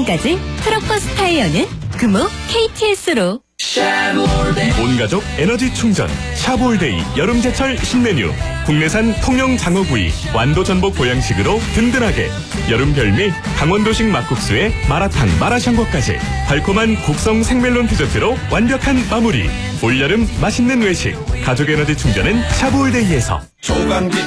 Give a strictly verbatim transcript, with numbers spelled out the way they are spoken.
지금까지 트럭버스 타이어는 금호 케이티에스로. 온가족 에너지 충전 샤볼데이 여름제철 신메뉴. 국내산 통영 장어구이 완도 전복 보양식으로 든든하게. 여름 별미 강원도식 막국수에 마라탕 마라샹궈까지. 달콤한 곡성 생멜론 디저트로 완벽한 마무리. 올여름 맛있는 외식 가족 에너지 충전은 샤볼데이에서. 조강지